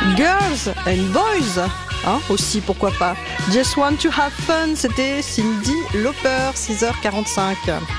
Girls and Boys, hein, aussi pourquoi pas. Just Want to Have Fun, c'était Cyndi Lauper, 6h45.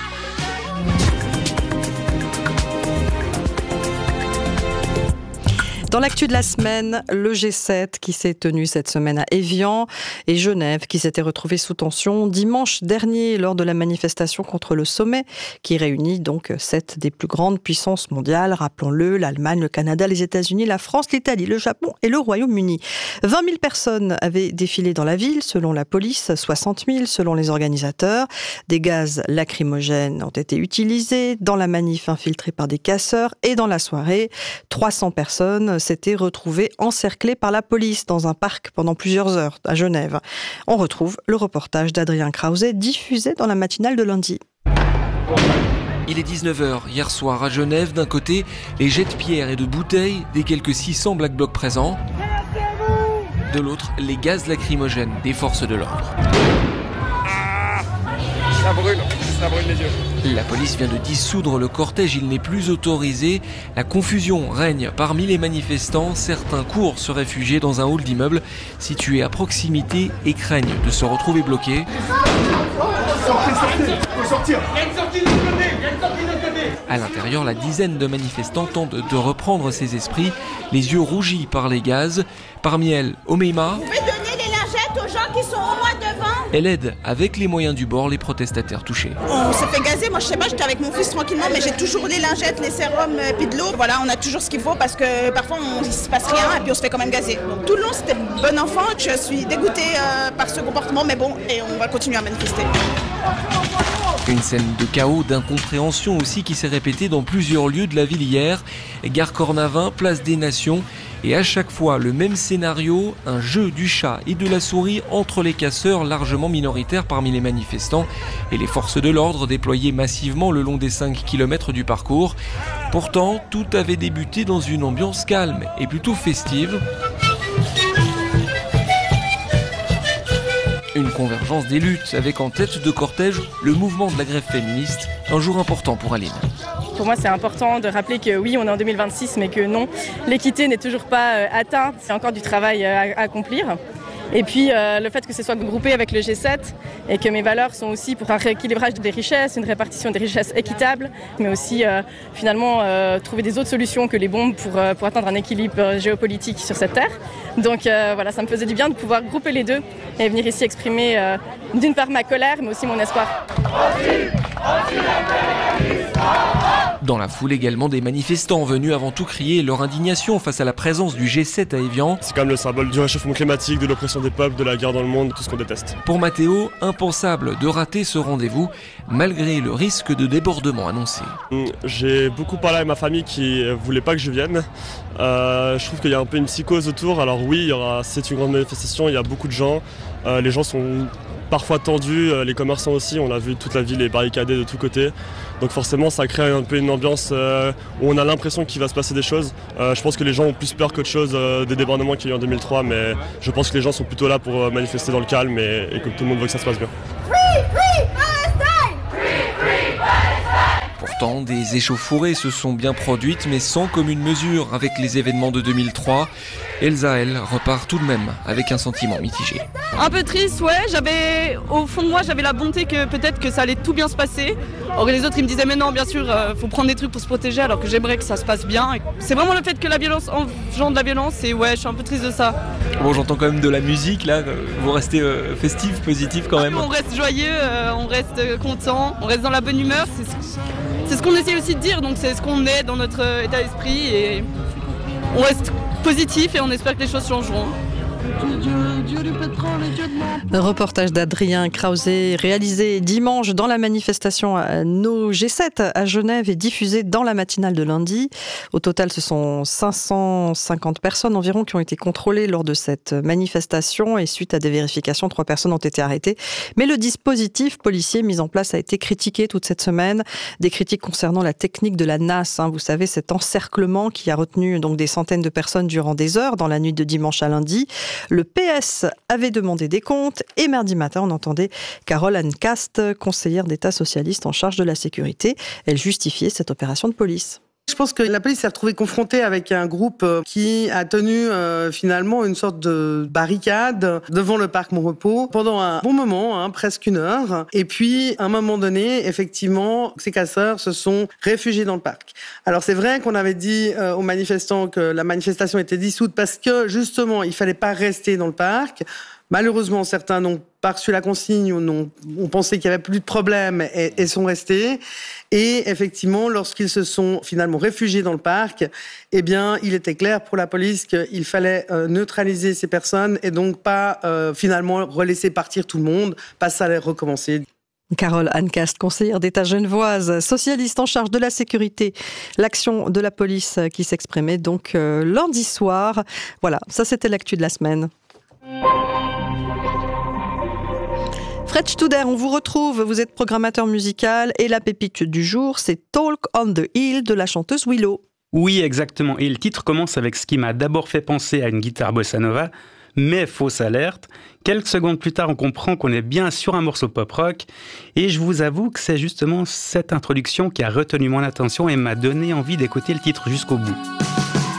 Dans l'actu de la semaine, le G7 qui s'est tenu cette semaine à Évian et Genève qui s'était retrouvé sous tension dimanche dernier lors de la manifestation contre le sommet qui réunit donc 7 des plus grandes puissances mondiales, rappelons-le, l'Allemagne, le Canada, les États-Unis, la France, l'Italie, le Japon et le Royaume-Uni. 20 000 personnes avaient défilé dans la ville selon la police, 60 000 selon les organisateurs. Des gaz lacrymogènes ont été utilisés dans la manif infiltrée par des casseurs et dans la soirée, 300 personnes s'étaient retrouvés encerclés par la police dans un parc pendant plusieurs heures à Genève. On retrouve le reportage d'Adrien Krause diffusé dans la matinale de lundi. Il est 19h, hier soir à Genève, d'un côté, les jets de pierre et de bouteilles des quelques 600 Black Blocs présents, de l'autre, les gaz lacrymogènes des forces de l'ordre. Ça brûle les yeux. La police vient de dissoudre le cortège, il n'est plus autorisé. La confusion règne parmi les manifestants. Certains courent se réfugier dans un hall d'immeuble situé à proximité et craignent de se retrouver bloqués. Sortir. À l'intérieur, la dizaine de manifestants tentent de reprendre ses esprits, les yeux rougis par les gaz. Parmi elles, Omeima. Vous pouvez donner les lingettes aux gens qui sont au moins devant. Elle aide avec les moyens du bord les protestataires touchés. On s'est fait gazer, moi je sais pas, j'étais avec mon fils tranquillement, mais j'ai toujours les lingettes, les sérums, puis de l'eau. Voilà, on a toujours ce qu'il faut parce que parfois il se passe rien et puis on se fait quand même gazer. Donc, tout le long c'était bon enfant, je suis dégoûtée par ce comportement, mais bon, et on va continuer à manifester. Une scène de chaos, d'incompréhension aussi qui s'est répétée dans plusieurs lieux de la ville hier. Gare Cornavin, place des Nations. Et à chaque fois, le même scénario, un jeu du chat et de la souris entre les casseurs largement minoritaires parmi les manifestants et les forces de l'ordre déployées massivement le long des 5 km du parcours. Pourtant, tout avait débuté dans une ambiance calme et plutôt festive. Une convergence des luttes avec en tête de cortège le mouvement de la grève féministe, un jour important pour Aline. Pour moi, c'est important de rappeler que oui, on est en 2026, mais que non, l'équité n'est toujours pas atteinte. C'est encore du travail à accomplir. Et puis, le fait que ce soit groupé avec le G7 et que mes valeurs sont aussi pour un rééquilibrage des richesses, une répartition des richesses équitable, mais aussi finalement trouver des autres solutions que les bombes pour atteindre un équilibre géopolitique sur cette terre. Donc voilà, ça me faisait du bien de pouvoir grouper les deux et venir ici exprimer d'une part ma colère, mais aussi mon espoir. Dans la foule également, des manifestants venus avant tout crier leur indignation face à la présence du G7 à Évian. C'est quand même le symbole du réchauffement climatique, de l'oppression des peuples, de la guerre dans le monde, tout ce qu'on déteste. Pour Mathéo, impensable de rater ce rendez-vous, malgré le risque de débordement annoncé. J'ai beaucoup parlé avec ma famille qui voulait pas que je vienne. Je trouve qu'il y a un peu une psychose autour. Alors oui, c'est une grande manifestation, il y a beaucoup de gens. Les gens sont parfois tendus, les commerçants aussi, on a vu toute la ville est barricadée de tous côtés. Donc forcément ça crée un peu une ambiance où on a l'impression qu'il va se passer des choses. Je pense que les gens ont plus peur qu'autre chose des débordements qu'il y a eu en 2003, mais je pense que les gens sont plutôt là pour manifester dans le calme et que tout le monde veut que ça se passe bien. Pourtant, des échauffourées se sont bien produites, mais sans commune mesure avec les événements de 2003. Elsa, elle, repart tout de même avec un sentiment mitigé. Un peu triste, ouais. Au fond de moi, j'avais la bonté que peut-être que ça allait tout bien se passer. Or les autres, ils me disaient, mais non, bien sûr, faut prendre des trucs pour se protéger, alors que j'aimerais que ça se passe bien. C'est vraiment le fait que la violence engendre de la violence, et ouais, je suis un peu triste de ça. Bon, j'entends quand même de la musique, là. Vous restez festif, positif quand même. On reste joyeux, on reste content, on reste dans la bonne humeur. C'est ce qu'on essaie aussi de dire, donc c'est ce qu'on est dans notre état d'esprit, et on reste positif et on espère que les choses changeront. Un reportage d'Adrien Krause réalisé dimanche dans la manifestation à nos G7 à Genève et diffusé dans la matinale de lundi. Au total, ce sont 550 personnes environ qui ont été contrôlées lors de cette manifestation et suite à des vérifications, 3 personnes ont été arrêtées. Mais le dispositif policier mis en place a été critiqué toute cette semaine. Des critiques concernant la technique de la NAS. Vous savez, cet encerclement qui a retenu donc des centaines de personnes durant des heures dans la nuit de dimanche à lundi. Le PS avait demandé des comptes et mardi matin, on entendait Carole Anne Cast, conseillère d'État socialiste en charge de la sécurité. Elle justifiait cette opération de police. Je pense que la police s'est retrouvée confrontée avec un groupe qui a tenu finalement une sorte de barricade devant le parc Mon-Repos pendant un bon moment, presque 1 heure. Et puis, à un moment donné, effectivement, ces casseurs se sont réfugiés dans le parc. Alors c'est vrai qu'on avait dit aux manifestants que la manifestation était dissoute parce que justement, il fallait pas rester dans le parc. Malheureusement, certains n'ont pas reçu la consigne ou ont pensé qu'il n'y avait plus de problème et sont restés. Et effectivement, lorsqu'ils se sont finalement réfugiés dans le parc, eh bien, il était clair pour la police qu'il fallait neutraliser ces personnes et donc pas finalement relaisser partir tout le monde, pas ça allait recommencer. Carole Ancast, conseillère d'État genevoise, socialiste en charge de la sécurité, l'action de la police qui s'exprimait donc lundi soir. Voilà, ça c'était l'actu de la semaine. Fred Studer, on vous retrouve, vous êtes programmateur musical et la pépite du jour, c'est Talk on the Hill de la chanteuse Willow. Oui, exactement. Et le titre commence avec ce qui m'a d'abord fait penser à une guitare bossa nova, mais fausse alerte. Quelques secondes plus tard, on comprend qu'on est bien sur un morceau pop-rock. Et je vous avoue que c'est justement cette introduction qui a retenu mon attention et m'a donné envie d'écouter le titre jusqu'au bout.